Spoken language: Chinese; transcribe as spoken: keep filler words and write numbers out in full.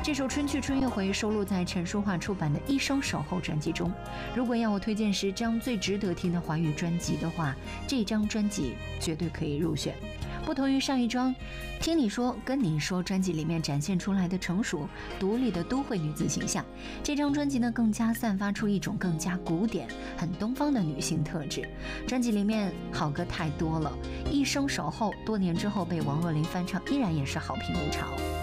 这首《春去春又回》收录在陈淑桦出版的《一生守候》专辑中。如果要我推荐十张最值得听的华语专辑的话，这张专辑绝对可以入选。不同于上一张《听你说跟你说》专辑里面展现出来的成熟独立的都会女子形象，这张专辑呢更加散发出一种更加古典很东方的女性特质。专辑里面好歌太多了，《一生守候》多年之后被王若琳翻唱，依然也是好评如潮。